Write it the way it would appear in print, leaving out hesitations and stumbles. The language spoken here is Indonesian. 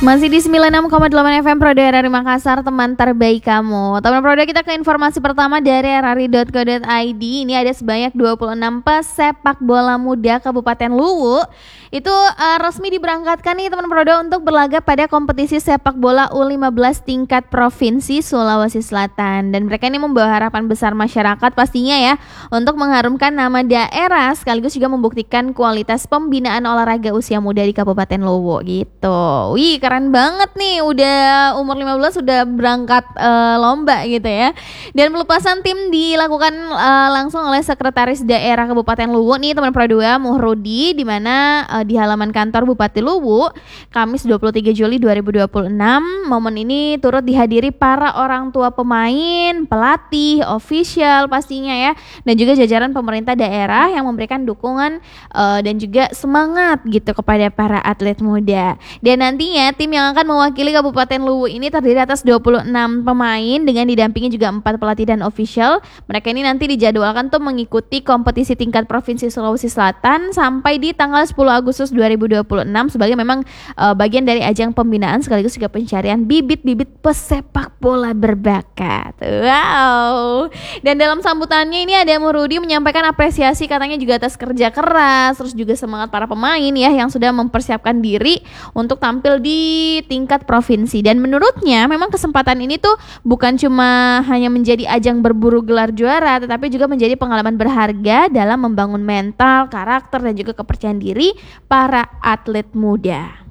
Masih di 96,8 FM Pro RRI Makassar, teman terbaik kamu. Teman Pro, kita ke informasi pertama dari rri.co.id. Ini ada sebanyak 26 pesepak bola muda Kabupaten Luwu itu resmi diberangkatkan nih teman Pro untuk berlaga pada kompetisi sepak bola U15 tingkat provinsi Sulawesi Selatan. Dan mereka ini membawa harapan besar masyarakat pastinya ya untuk mengharumkan nama daerah sekaligus juga membuktikan kualitas pembinaan olahraga usia muda di Kabupaten Luwu gitu. Wih, keren banget nih, udah umur 15 sudah berangkat lomba gitu ya. Dan pelepasan tim dilakukan langsung oleh Sekretaris Daerah Kabupaten Luwu nih teman Pro 2 Muhrudi, di mana di halaman kantor Bupati Luwu Kamis 23 Juli 2026. Momen ini turut dihadiri para orang tua pemain, pelatih, official pastinya ya, dan juga jajaran pemerintah daerah yang memberikan dukungan dan juga semangat gitu kepada para atlet muda. Dan nantinya tim yang akan mewakili Kabupaten Luwu ini terdiri atas 26 pemain dengan didampingi juga 4 pelatih dan official. Mereka ini nanti dijadwalkan untuk mengikuti kompetisi tingkat provinsi Sulawesi Selatan sampai di tanggal 10 Agustus 2026 sebagai memang bagian dari ajang pembinaan sekaligus juga pencarian bibit-bibit pesepak bola berbakat. Wow. Dan dalam sambutannya ini ada Muhrudi menyampaikan apresiasi katanya juga atas kerja keras, terus juga semangat para pemain ya yang sudah mempersiapkan diri untuk tampil di tingkat provinsi. Dan menurutnya memang kesempatan ini tuh bukan cuma hanya menjadi ajang berburu gelar juara, tetapi juga menjadi pengalaman berharga dalam membangun mental, karakter dan juga kepercayaan diri para atlet muda.